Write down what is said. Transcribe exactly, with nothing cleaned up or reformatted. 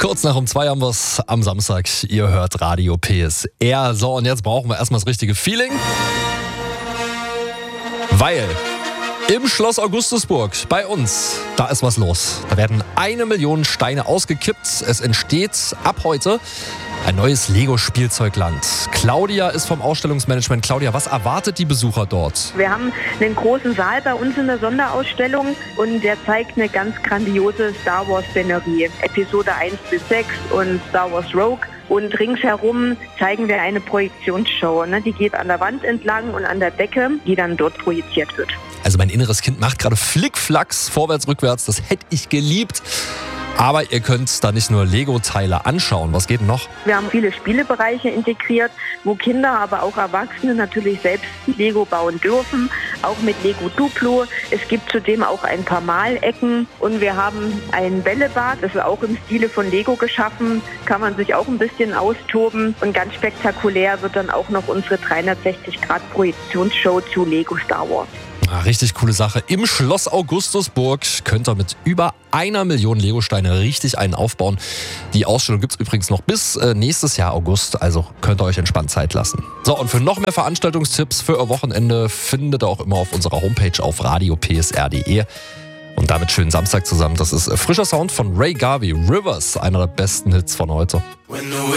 Kurz nach um zwei haben wir es am Samstag. Ihr hört Radio P S R. So, und jetzt brauchen wir erstmal das richtige Feeling. Weil im Schloss Augustusburg bei uns, da ist was los. Da werden eine Million Steine ausgekippt. Es entsteht ab heute ein neues Lego-Spielzeugland. Claudia ist vom Ausstellungsmanagement. Claudia, was erwartet die Besucher dort? Wir haben einen großen Saal bei uns in der Sonderausstellung und der zeigt eine ganz grandiose Star Wars-Szenerie. Episode eins bis sechs und Star Wars Rogue. Und ringsherum zeigen wir eine Projektionsshow. Die geht an der Wand entlang und an der Decke, die dann dort projiziert wird. Also mein inneres Kind macht gerade Flickflacks, vorwärts, rückwärts. Das hätte ich geliebt. Aber ihr könnt da nicht nur Lego-Teile anschauen. Was geht denn noch? Wir haben viele Spielebereiche integriert, wo Kinder, aber auch Erwachsene natürlich selbst Lego bauen dürfen. Auch mit Lego Duplo. Es gibt zudem auch ein paar Malecken. Und wir haben ein Bällebad, das ist auch im Stile von Lego geschaffen. Kann man sich auch ein bisschen austoben. Und ganz spektakulär wird dann auch noch unsere dreihundertsechzig Grad Projektionsshow zu Lego Star Wars. Ah, richtig coole Sache. Im Schloss Augustusburg könnt ihr mit über einer Million Lego-Steine richtig einen aufbauen. Die Ausstellung gibt es übrigens noch bis äh, nächstes Jahr August, also könnt ihr euch entspannt Zeit lassen. So, und für noch mehr Veranstaltungstipps für euer Wochenende findet ihr auch immer auf unserer Homepage auf radio p s r punkt d e. Und damit schönen Samstag zusammen. Das ist frischer Sound von Ray Garvey, Rivers, einer der besten Hits von heute.